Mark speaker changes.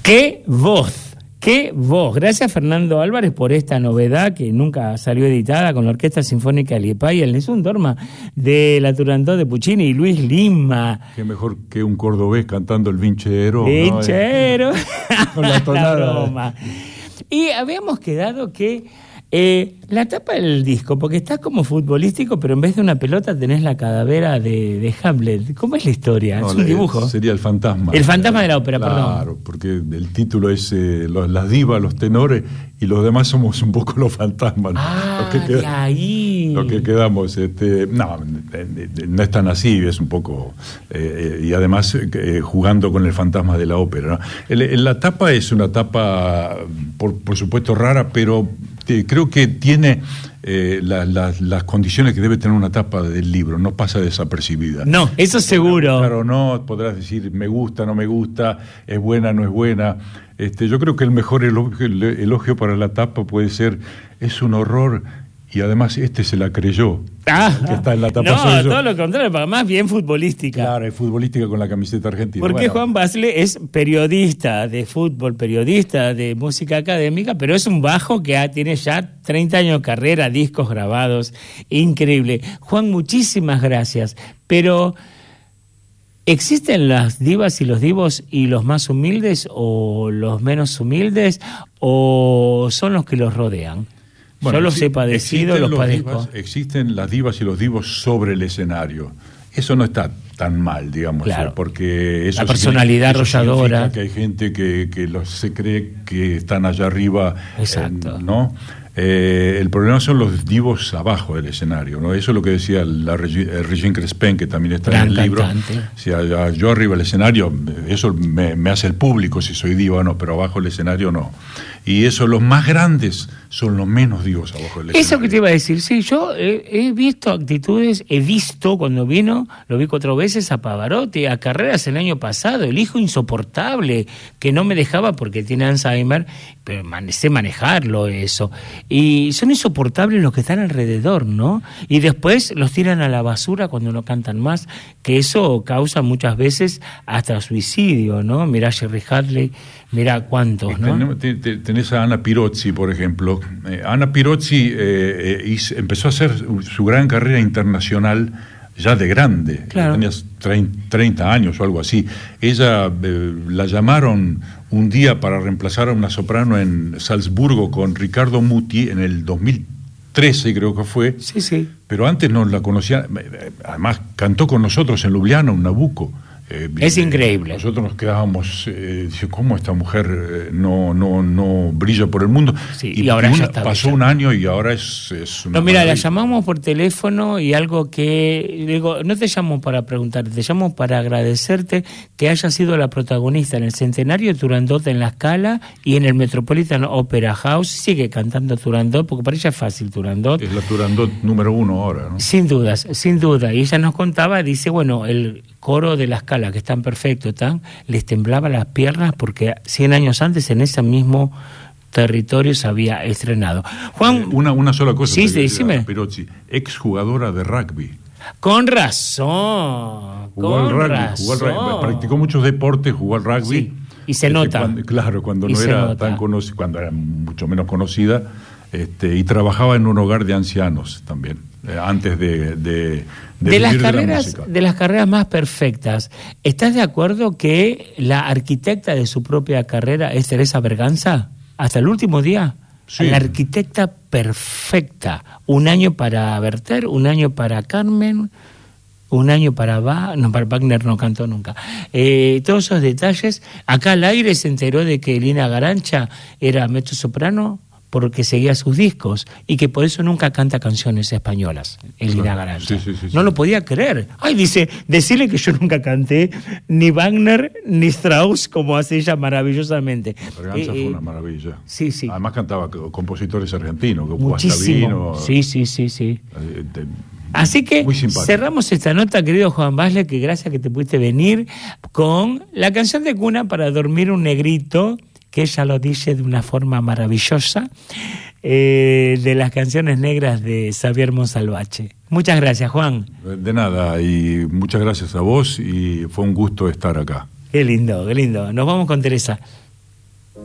Speaker 1: ¡Qué voz! ¡Qué voz! Gracias, Fernando Álvarez, por esta novedad que nunca salió editada con la Orquesta Sinfónica Liepāja y el Nessun Dorma de la Turandot de Puccini y Luis Lima.
Speaker 2: Qué mejor que un cordobés cantando el Vinchero.
Speaker 1: Vinchero.
Speaker 2: ¿No? Con la tonada.
Speaker 1: La broma. Y habíamos quedado que la tapa del disco, porque estás como futbolístico, pero en vez de una pelota tenés la calavera de Hamlet. ¿Cómo es la historia?
Speaker 2: No,
Speaker 1: es un dibujo.
Speaker 2: Sería el fantasma.
Speaker 1: El fantasma de la ópera,
Speaker 2: claro,
Speaker 1: perdón.
Speaker 2: Claro, porque el título es las divas, los tenores, y los demás somos un poco los fantasmas.
Speaker 1: Ah,
Speaker 2: de ahí. Lo que quedamos. No es tan así, es un poco... y además jugando con el fantasma de la ópera, ¿no? La tapa es una tapa, por supuesto, rara, pero... creo que tiene las condiciones que debe tener una tapa del libro, no pasa desapercibida.
Speaker 1: No, eso seguro.
Speaker 2: Claro, no podrás decir me gusta, no me gusta, es buena, no es buena. Yo creo que el mejor elogio para la tapa puede ser, es un horror, y además se la creyó. Que está en la tapa.
Speaker 1: No, todo lo contrario, más bien futbolística.
Speaker 2: Claro, es futbolística con la camiseta argentina.
Speaker 1: Porque Juan Basle es periodista de fútbol, periodista de música académica, pero es un bajo que tiene ya 30 años de carrera, discos grabados, increíble. Juan, muchísimas gracias. Pero, ¿existen las divas y los divos y los más humildes o los menos humildes, o son los que los rodean? Bueno, yo los he padecido, los padezco.
Speaker 2: Existen las divas y los divos sobre el escenario. Eso no está tan mal, digamos,
Speaker 1: claro.
Speaker 2: Porque eso
Speaker 1: la personalidad arrolladora.
Speaker 2: Que hay gente que se cree que están allá arriba.
Speaker 1: Exacto.
Speaker 2: ¿No? El problema son los divos abajo del escenario, ¿no? Eso es lo que decía Regine Crespin, que también está
Speaker 1: gran
Speaker 2: en el libro.
Speaker 1: cantante.
Speaker 2: Si yo arriba del escenario, eso me hace el público si soy diva o no, pero abajo del escenario no. Y eso, los más grandes son los menos divos abajo del escenario.
Speaker 1: Eso que te iba a decir, sí, yo he visto actitudes, cuando vino, lo vi 4 veces a Pavarotti, a Carreras el año pasado, el hijo insoportable, que no me dejaba porque tiene Alzheimer, pero sé manejarlo eso. Y son insoportables los que están alrededor, ¿no? Y después los tiran a la basura cuando no cantan más, que eso causa muchas veces hasta suicidio, ¿no? Mirá Jerry Hartley, mirá cuántos, ¿no?
Speaker 2: Tenés a Ana Pirozzi, por ejemplo. Ana Pirozzi empezó a hacer su gran carrera internacional ya de grande.
Speaker 1: Claro.
Speaker 2: Tenía 30 años o algo así. Ella la llamaron un día para reemplazar a una soprano en Salzburgo con Riccardo Muti en el 2013, creo que fue.
Speaker 1: Sí, sí.
Speaker 2: Pero antes no la conocía. Además, cantó con nosotros en Ljubljana, un Nabucco.
Speaker 1: Es increíble.
Speaker 2: Nosotros nos quedábamos, ¿cómo esta mujer no brilla por el mundo?
Speaker 1: Sí, y ahora ya está
Speaker 2: pasó un año y ahora es una...
Speaker 1: No, mira, la llamamos por teléfono y algo que... Digo, no te llamo para preguntarte, te llamo para agradecerte que hayas sido la protagonista en el centenario de Turandot en La Scala y en el Metropolitan Opera House. Sigue cantando Turandot, porque para ella es fácil Turandot.
Speaker 2: Es la Turandot número 1 ahora, ¿no?
Speaker 1: Sin dudas, sin duda. Y ella nos contaba, dice, bueno, el coro de La Scala, que están perfectos, les temblaba las piernas porque 100 años antes en ese mismo territorio se había estrenado. Juan,
Speaker 2: una sola cosa.
Speaker 1: Sí, decime.
Speaker 2: Pirozzi, exjugadora de rugby.
Speaker 1: Con razón.
Speaker 2: Jugó al rugby. Practicó muchos deportes, jugó al rugby.
Speaker 1: Sí, y se nota.
Speaker 2: Cuando no era tan conocida, cuando era mucho menos conocida, y trabajaba en un hogar de ancianos también, antes de
Speaker 1: las carreras más perfectas. ¿Estás de acuerdo que la arquitecta de su propia carrera es Teresa Berganza? Hasta el último día. Sí. La arquitecta perfecta. 1 año para Werther, 1 año para Carmen, 1 año para Wagner no cantó nunca. Todos esos detalles. Acá al aire se enteró de que Lina Garancha era mezzosoprano porque seguía sus discos y que por eso nunca canta canciones españolas, Lina Garancha.
Speaker 2: Sí.
Speaker 1: No lo podía creer. Ay, decirle que yo nunca canté ni Wagner ni Strauss, como hace ella maravillosamente.
Speaker 2: Berganza fue una maravilla.
Speaker 1: Sí.
Speaker 2: Además cantaba compositores argentinos,
Speaker 1: muchísimo. Sí. Así que cerramos esta nota, querido Juan Basle, que gracias que te pudiste venir con la canción de cuna para dormir un negrito, que ella lo dice de una forma maravillosa, de las canciones negras de Xavier Monsalvache. Muchas gracias, Juan.
Speaker 2: De nada, y muchas gracias a vos, y fue un gusto estar acá.
Speaker 1: Qué lindo. Nos vamos con Teresa.